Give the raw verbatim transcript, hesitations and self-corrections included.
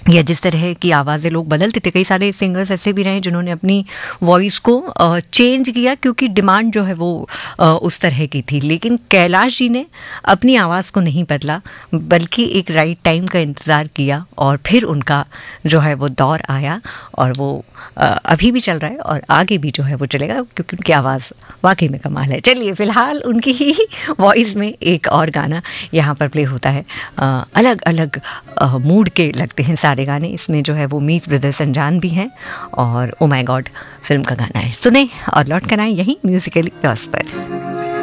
या जिस तरह की आवाज़ें लोग बदलते थे, कई सारे सिंगर्स ऐसे भी रहे जिन्होंने अपनी वॉइस को चेंज किया क्योंकि डिमांड जो है वो अ, उस तरह की थी। लेकिन कैलाश जी ने अपनी आवाज़ को नहीं बदला, बल्कि एक राइट टाइम का इंतज़ार किया और फिर उनका जो है वो दौर आया, और वो अ, अभी भी चल रहा है और आगे भी जो है वो चलेगा, क्योंकि उनकी आवाज़ वाकई में कमाल है। चलिए फ़िलहाल उनकी ही वॉइस में एक और गाना यहाँ पर प्ले होता है। अ, अलग अलग मूड के लगते हैं सारे गाने, इसमें जो है वो मीत ब्रदर्स अनजान भी हैं, और ओ माय गॉड फिल्म का गाना है। सुने और लौट कर आए यहीं म्यूजिकली यॉर्स पर।